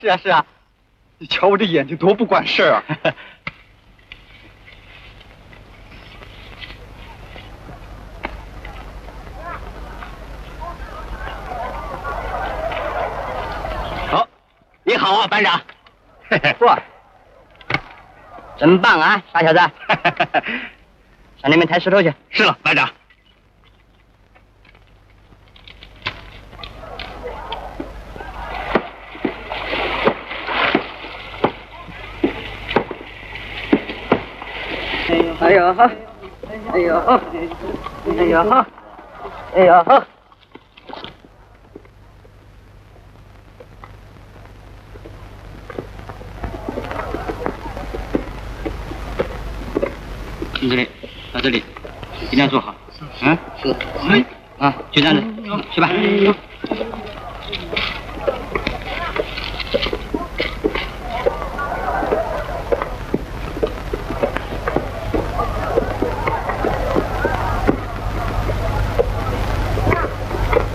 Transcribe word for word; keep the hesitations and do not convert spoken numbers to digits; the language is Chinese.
是啊是啊，你瞧我这眼睛多不管事儿啊！ 好，你好啊，班长。 嚯，真棒啊，傻小子！上那边抬石头去。 是了，班长。 哎呦好，哎呦好，哎呦好，哎呦好。 听这里，到这里，一定要做好。嗯，是。嗯，啊，就这样子，去吧。